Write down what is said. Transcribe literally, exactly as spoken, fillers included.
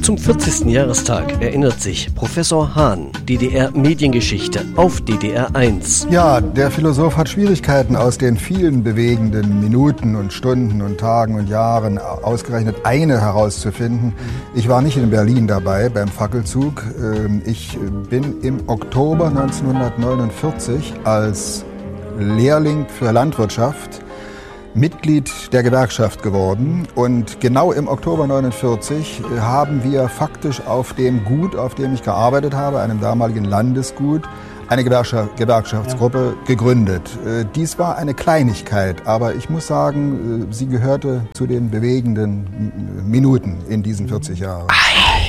Zum vierzigsten Jahrestag erinnert sich Professor Hahn, D D R-Mediengeschichte, auf D D R eins. Ja, der Philosoph hat Schwierigkeiten, aus den vielen bewegenden Minuten und Stunden und Tagen und Jahren ausgerechnet eine herauszufinden. Ich war nicht in Berlin dabei beim Fackelzug. Ich bin im Oktober neunzehnhundertneunundvierzig als Lehrling für Landwirtschaft Mitglied der Gewerkschaft geworden, und genau im Oktober neunundvierzig haben wir faktisch auf dem Gut, auf dem ich gearbeitet habe, einem damaligen Landesgut, eine Gewerkschaft, Gewerkschaftsgruppe ja. gegründet. Dies war eine Kleinigkeit, aber ich muss sagen, sie gehörte zu den bewegenden Minuten in diesen vierzig Jahren.